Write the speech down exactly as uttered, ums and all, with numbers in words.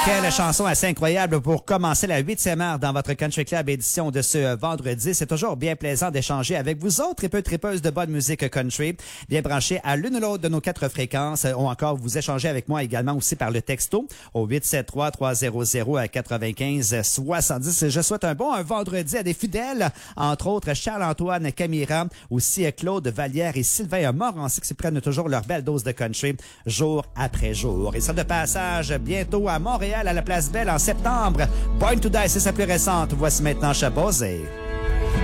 Quelle chanson assez incroyable pour commencer la huitième heure dans votre Country Club édition de ce vendredi. C'est toujours bien plaisant d'échanger avec vous autres tripeux tripeuses de bonne musique country, bien branchés à l'une ou l'autre de nos quatre fréquences, ou encore vous échangez avec moi également aussi par le texto au huit sept trois trois zéro zéro quatre-vingt-quinze soixante-dix. Je souhaite un bon un vendredi à des fidèles, entre autres Charles-Antoine Camira, aussi Claude Vallière et Sylvain Morancy qui se prennent toujours leur belle dose de country jour après jour. Et ça de passage bientôt à Montréal à la Place Belle en septembre. Born to Die, c'est sa plus récente. Voici maintenant Chabosé.